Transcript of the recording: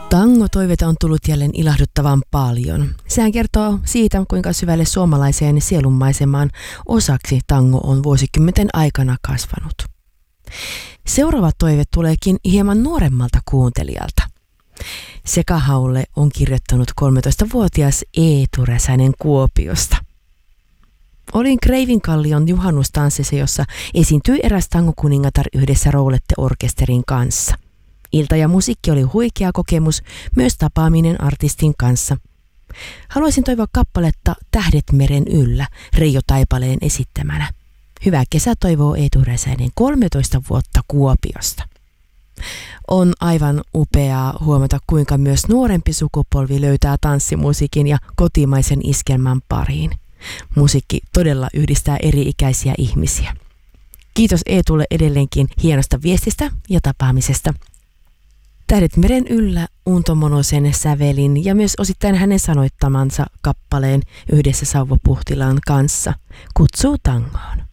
Tango-toiveita on tullut jälleen ilahduttavan paljon. Sehän kertoo siitä, kuinka syvälle suomalaiseen sielunmaisemaan osaksi tango on vuosikymmenten aikana kasvanut. Seuraava toive tuleekin hieman nuoremmalta kuuntelijalta. Sekahaulle on kirjoittanut 13-vuotias Eetu Räsänen Kuopiosta. Olin Kreivinkallion juhannustanssissa, jossa esiintyi eräs tangokuningatar yhdessä Roulette-orkesterin kanssa. Ilta ja musiikki oli huikea kokemus, myös tapaaminen artistin kanssa. Haluaisin toivoa kappaletta Tähdet meren yllä Reijo Taipaleen esittämänä. Hyvää kesä toivoo Eetu Räsänen 13 vuotta Kuopiosta. On aivan upeaa huomata, kuinka myös nuorempi sukupolvi löytää tanssimusiikin ja kotimaisen iskelmän pariin. Musiikki todella yhdistää eri-ikäisiä ihmisiä. Kiitos Eetulle edelleenkin hienosta viestistä ja tapaamisesta. Tähdet meren yllä Unto Monosen sävelin ja myös osittain hänen sanoittamansa kappaleen yhdessä Sauvo Puhtilan kanssa kutsuu tangoon.